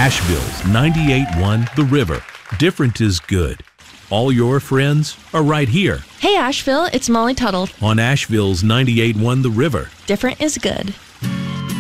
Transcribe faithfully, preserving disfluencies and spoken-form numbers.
Asheville's ninety-eight point one The River. Different is good. All your friends are right here Hey Asheville, it's Molly Tuttle. on Asheville's ninety-eight point one The River. Different is good.